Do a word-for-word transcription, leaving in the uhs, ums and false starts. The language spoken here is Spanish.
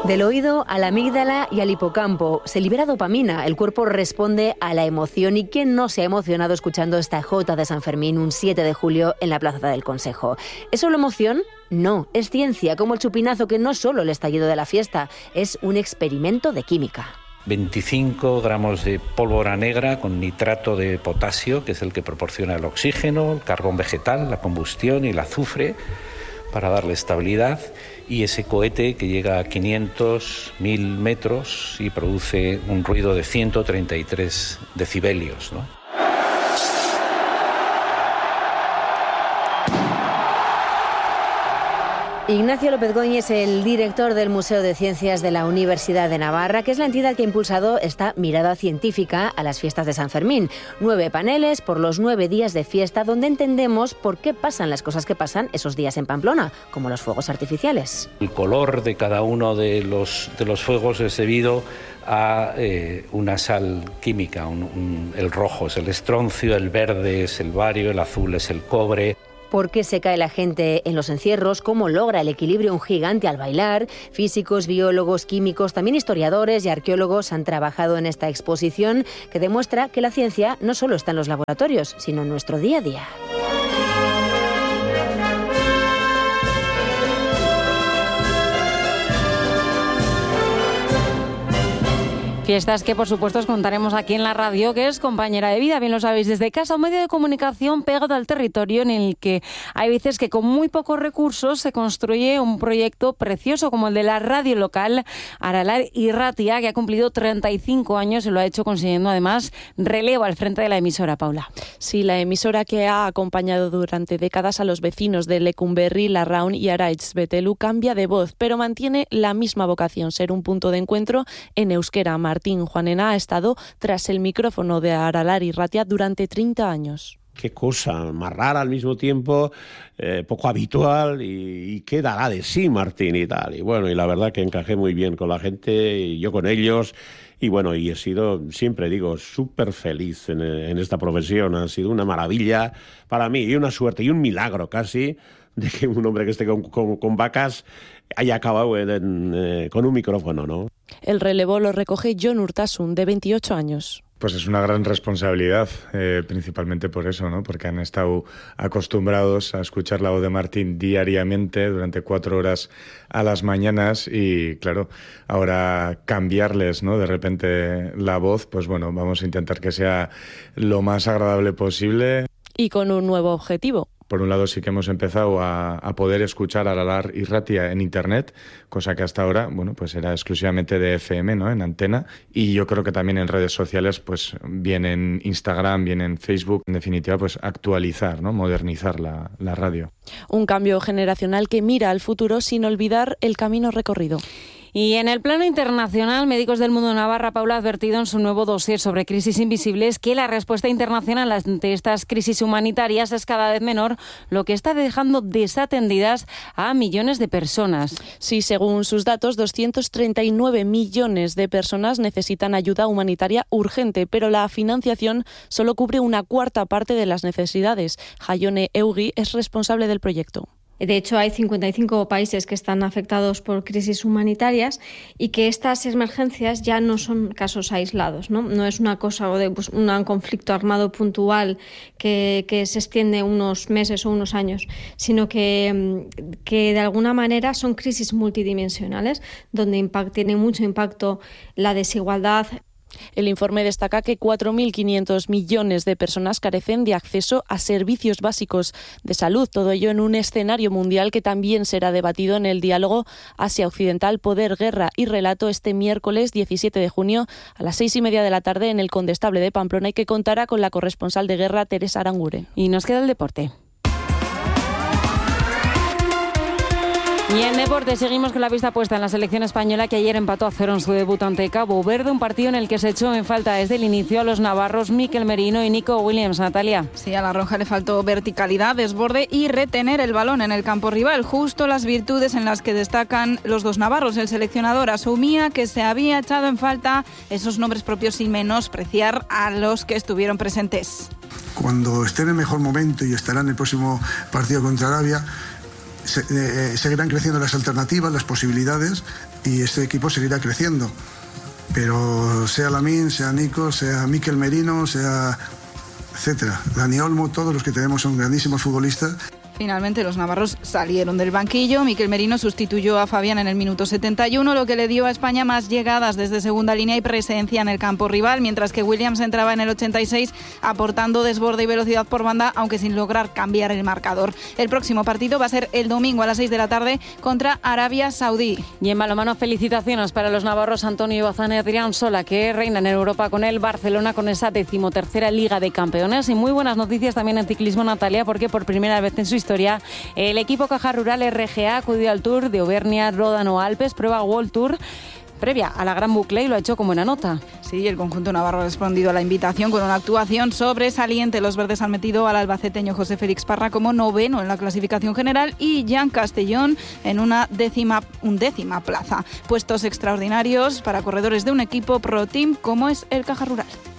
Del oído a la amígdala y al hipocampo se libera dopamina, el cuerpo responde a la emoción. ¿Y quién no se ha emocionado escuchando esta jota de San Fermín un siete de julio en la Plaza del Consejo? ¿Es solo emoción? No, es ciencia, como el chupinazo, que no es solo el estallido de la fiesta, es un experimento de química. veinticinco gramos de pólvora negra con nitrato de potasio, que es el que proporciona el oxígeno, el carbón vegetal, la combustión y el azufre para darle estabilidad, y ese cohete que llega a quinientos, mil metros y produce un ruido de ciento treinta y tres decibelios, ¿no? Ignacio López Goñi es el director del Museo de Ciencias de la Universidad de Navarra, que es la entidad que ha impulsado esta mirada científica a las fiestas de San Fermín. Nueve paneles por los nueve días de fiesta, donde entendemos por qué pasan las cosas que pasan esos días en Pamplona, como los fuegos artificiales. El color de cada uno de los, de los fuegos es debido a eh, una sal química. Un, un, el rojo es el estroncio, el verde es el bario, el azul es el cobre. ¿Por qué se cae la gente en los encierros? ¿Cómo logra el equilibrio un gigante al bailar? Físicos, biólogos, químicos, también historiadores y arqueólogos han trabajado en esta exposición que demuestra que la ciencia no solo está en los laboratorios, sino en nuestro día a día. Fiestas que, por supuesto, os contaremos aquí en la radio, que es compañera de vida, bien lo sabéis, desde casa, un medio de comunicación pegado al territorio en el que hay veces que con muy pocos recursos se construye un proyecto precioso como el de la radio local Aralar y Ratia, que ha cumplido treinta y cinco años y lo ha hecho consiguiendo además relevo al frente de la emisora, Paula. Sí, la emisora que ha acompañado durante décadas a los vecinos de Lecumberri, Larraun y Araitz Betelu cambia de voz, pero mantiene la misma vocación, ser un punto de encuentro en euskera. Martín Juanena ha estado tras el micrófono de Aralar y Ratia durante treinta años. Qué cosa más rara al mismo tiempo, eh, poco habitual, y, y qué dará de sí Martín y tal. Y bueno, y la verdad que encajé muy bien con la gente y yo con ellos. Y bueno, y he sido, siempre digo, súper feliz en, en esta profesión. Ha sido una maravilla para mí y una suerte y un milagro casi de que un hombre que esté con, con, con vacas haya acabado en, en, eh, con un micrófono, ¿no? El relevo lo recoge Jon Urtasun, de veintiocho años. Pues es una gran responsabilidad, eh, principalmente por eso, ¿no? Porque han estado acostumbrados a escuchar la voz de Martín diariamente durante cuatro horas a las mañanas y, claro, ahora cambiarles, ¿no? De repente la voz, pues bueno, vamos a intentar que sea lo más agradable posible. Y con un nuevo objetivo. Por un lado sí que hemos empezado a, a poder escuchar Aralar y Ratia en internet, cosa que hasta ahora, bueno, pues era exclusivamente de F M, ¿no? En antena. Y yo creo que también en redes sociales, pues bien en Instagram, bien en Facebook, en definitiva, pues actualizar, ¿no? Modernizar la, la radio. Un cambio generacional que mira al futuro sin olvidar el camino recorrido. Y en el plano internacional, Médicos del Mundo Navarra, Paula, ha advertido en su nuevo dossier sobre crisis invisibles que la respuesta internacional ante estas crisis humanitarias es cada vez menor, lo que está dejando desatendidas a millones de personas. Sí, según sus datos, doscientos treinta y nueve millones de personas necesitan ayuda humanitaria urgente, pero la financiación solo cubre una cuarta parte de las necesidades. Jaione Eugi es responsable del proyecto. De hecho, hay cincuenta y cinco países que están afectados por crisis humanitarias y que estas emergencias ya no son casos aislados, ¿no? No es una cosa de pues, un conflicto armado puntual que, que se extiende unos meses o unos años, sino que, que de alguna manera son crisis multidimensionales donde impact, tiene mucho impacto la desigualdad. El informe destaca que cuatro mil quinientos millones de personas carecen de acceso a servicios básicos de salud, todo ello en un escenario mundial que también será debatido en el diálogo Asia Occidental, Poder, Guerra y Relato este miércoles diecisiete de junio a las seis y media de la tarde en el Condestable de Pamplona y que contará con la corresponsal de guerra Teresa Aranguren. Y nos queda el deporte. Y en deporte seguimos con la vista puesta en la selección española que ayer empató a cero en su debut ante Cabo Verde, un partido en el que se echó en falta desde el inicio a los navarros Mikel Merino y Nico Williams. Natalia. Sí, a la roja le faltó verticalidad, desborde y retener el balón en el campo rival, justo las virtudes en las que destacan los dos navarros. El seleccionador asumía que se había echado en falta esos nombres propios sin menospreciar a los que estuvieron presentes. Cuando esté en el mejor momento y estará en el próximo partido contra Arabia, se, eh, seguirán creciendo las alternativas, las posibilidades, y este equipo seguirá creciendo. Pero sea Lamine, sea Nico, sea Mikel Merino, sea etcétera, Dani Olmo, todos los que tenemos son grandísimos futbolistas. Finalmente los navarros salieron del banquillo. Mikel Merino sustituyó a Fabián en el minuto setenta y uno, lo que le dio a España más llegadas desde segunda línea y presencia en el campo rival, mientras que Williams entraba en el ochenta y seis aportando desborde y velocidad por banda, aunque sin lograr cambiar el marcador. El próximo partido va a ser el domingo a las seis de la tarde contra Arabia Saudí. Y en balonmano, felicitaciones para los navarros Antonio Bazán y Adrián Sola, que reinan en Europa con el Barcelona con esa decimotercera Liga de Campeones. Y muy buenas noticias también en ciclismo, Natalia, porque por primera vez en su historia historia, el equipo Caja Rural R G A acudió al Tour de Auvernia, Ródano, Alpes, prueba World Tour previa a la Gran Bucle, y lo ha hecho con buena nota. Sí, el conjunto navarro ha respondido a la invitación con una actuación sobresaliente. Los verdes han metido al albaceteño José Félix Parra como noveno en la clasificación general y Jan Castellón en una décima, undécima plaza. Puestos extraordinarios para corredores de un equipo pro team como es el Caja Rural.